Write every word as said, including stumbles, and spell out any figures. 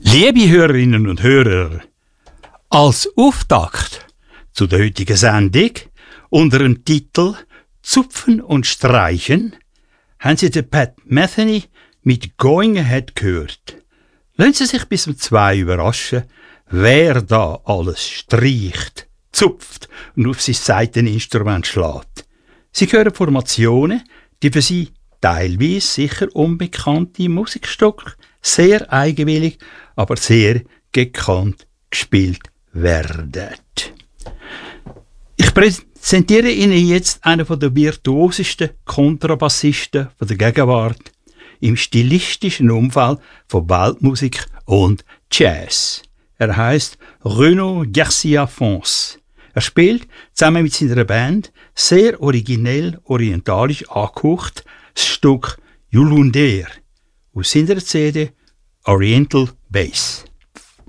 Liebe Hörerinnen und Hörer, als Auftakt zu der heutigen Sendung unter dem Titel Zupfen und Streichen haben Sie den Pat Metheny mit Going Ahead gehört. Lassen Sie sich bis um zwei überraschen, wer da alles streicht, zupft und auf sein Saiteninstrument schlägt. Sie hören Formationen, die für Sie teilweise sicher unbekannte Musikstücke sehr eigenwillig, aber sehr gekannt gespielt werden. Ich präsentiere Ihnen jetzt einen der virtuosesten Kontrabassisten der Gegenwart im stilistischen Umfeld von Weltmusik und Jazz. Er heißt Renaud Garcia Fons. Er spielt zusammen mit seiner Band sehr originell orientalisch angehaucht das Stück Yulundair aus seiner C D Oriental Bass.